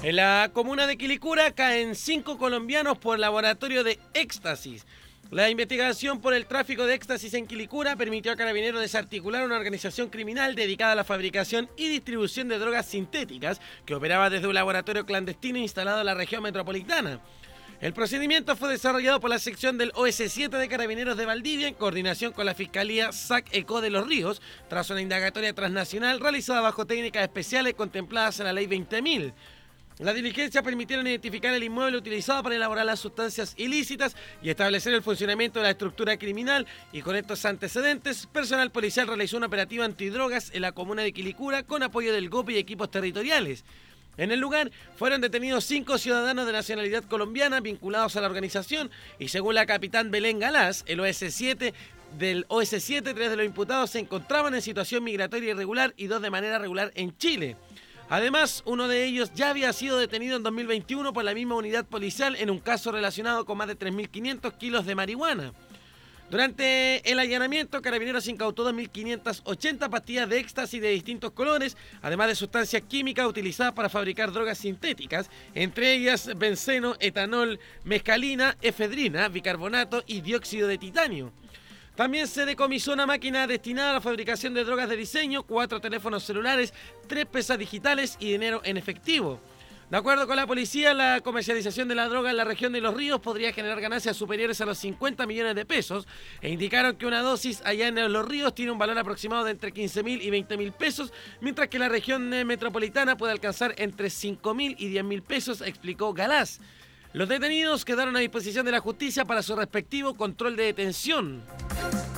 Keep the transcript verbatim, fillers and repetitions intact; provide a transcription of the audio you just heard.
En la comuna de Quilicura caen cinco colombianos por laboratorio de éxtasis. La investigación por el tráfico de éxtasis en Quilicura permitió a Carabineros desarticular una organización criminal dedicada a la fabricación y distribución de drogas sintéticas que operaba desde un laboratorio clandestino instalado en la región metropolitana. El procedimiento fue desarrollado por la sección del O S siete de Carabineros de Valdivia en coordinación con la Fiscalía S A C ECO de Los Ríos, tras una indagatoria transnacional realizada bajo técnicas especiales contempladas en la Ley veinte mil. Las diligencias permitieron identificar el inmueble utilizado para elaborar las sustancias ilícitas y establecer el funcionamiento de la estructura criminal, y con estos antecedentes, personal policial realizó un operativo antidrogas en la comuna de Quilicura con apoyo del GOPE y equipos territoriales. En el lugar fueron detenidos cinco ciudadanos de nacionalidad colombiana vinculados a la organización y, según la capitán Belén Galás, el O S siete del O S siete, tres de los imputados se encontraban en situación migratoria irregular y dos de manera regular en Chile. Además, uno de ellos ya había sido detenido en dos mil veintiuno por la misma unidad policial en un caso relacionado con más de tres mil quinientos kilos de marihuana. Durante el allanamiento, Carabineros incautó dos mil quinientas ochenta pastillas de éxtasis de distintos colores, además de sustancias químicas utilizadas para fabricar drogas sintéticas, entre ellas benceno, etanol, mescalina, efedrina, bicarbonato y dióxido de titanio. También se decomisó una máquina destinada a la fabricación de drogas de diseño, cuatro teléfonos celulares, tres pesas digitales y dinero en efectivo. De acuerdo con la policía, la comercialización de la droga en la región de Los Ríos podría generar ganancias superiores a los cincuenta millones de pesos, e indicaron que una dosis allá en Los Ríos tiene un valor aproximado de entre quince mil y veinte mil pesos, mientras que la región metropolitana puede alcanzar entre cinco mil y diez mil pesos, explicó Galás. Los detenidos quedaron a disposición de la justicia para su respectivo control de detención.